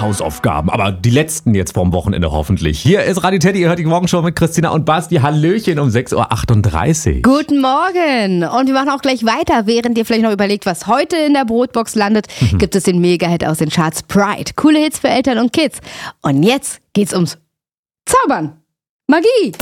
Hausaufgaben, aber die letzten jetzt vorm Wochenende hoffentlich. Hier ist Radio Teddy, ihr hört die Morgenshow mit Christina und Basti. Hallöchen um 6.38 Uhr. Guten Morgen und wir machen auch gleich weiter, während ihr vielleicht noch überlegt, was heute in der Brotbox landet, gibt es den Mega-Hit aus den Charts Pride. Coole Hits für Eltern und Kids. Und jetzt geht's ums Zaubern. Magie.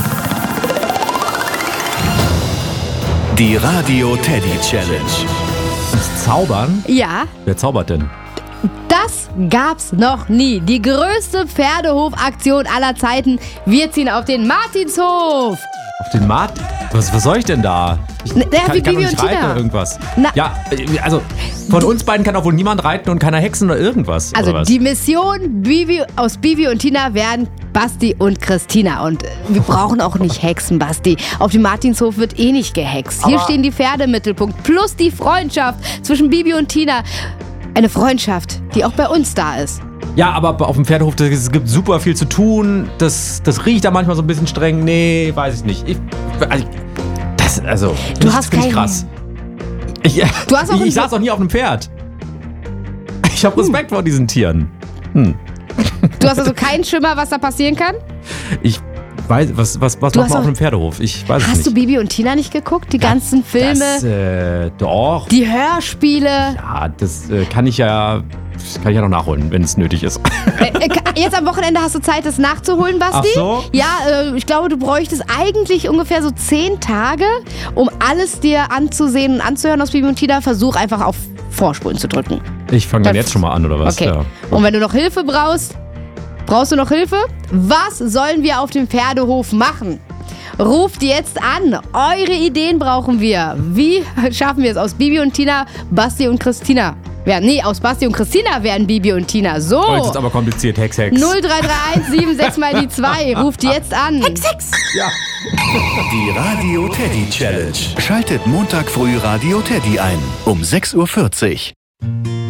Die Radio Teddy Challenge. Das Zaubern? Ja, Wer zaubert denn? das gab's noch nie. Die größte Pferdehofaktion aller Zeiten. Wir ziehen auf den Martinshof. Auf den Markt? Was soll ich denn da? Ich Wie kann Bibi doch und nicht reiten Tina. oder irgendwas. Na- Ja, also von uns beiden kann auch wohl niemand reiten und keiner hexen oder irgendwas. Also oder was? die Mission aus Bibi und Tina werden Basti und Christina. Und wir brauchen auch nicht hexen, Basti. Auf dem Martinshof wird eh nicht gehext. Hier Aber- stehen die Pferde im Mittelpunkt. Plus die Freundschaft zwischen Bibi und Tina. Eine Freundschaft, die auch bei uns da ist. Ja, aber auf dem Pferdhof, es gibt super viel zu tun. Das riecht da manchmal so ein bisschen streng. Nee, weiß ich nicht. Das hast finde ich keinen- krass. Du hast auch Ich saß auch nie auf einem Pferd. Ich habe Respekt vor diesen Tieren. Du hast also keinen Schimmer, was da passieren kann? Ich weiß, was macht man hast auf auch- einem Pferdehof? Ich weiß es Hast du nicht. Bibi und Tina nicht geguckt? Die ganzen Filme, Doch. die Hörspiele. Ja, das kann ich ja noch nachholen, wenn es nötig ist. Jetzt am Wochenende hast du Zeit, das nachzuholen, Basti? Ach so? Ja, ich glaube, du bräuchtest eigentlich ungefähr so 10 Tage, um alles dir anzusehen und anzuhören aus Bibi und Tina. Versuch einfach auf Vorspulen zu drücken. Ich fange dann jetzt schon mal an, oder was? Okay. Ja. Und wenn du noch Hilfe brauchst du noch Hilfe? Was sollen wir auf dem Pferdehof machen? Ruft jetzt an. Eure Ideen brauchen wir. Wie schaffen wir es aus Bibi und Tina, Basti und Christina? Aus Basti und Christina werden Bibi und Tina. So. Oh, jetzt ist aber kompliziert. Hex. 0331 76 mal die 2. Ruft jetzt an. Hex. Ja. Die Radio Teddy Challenge. Schaltet Montag früh Radio Teddy ein um 6.40 Uhr.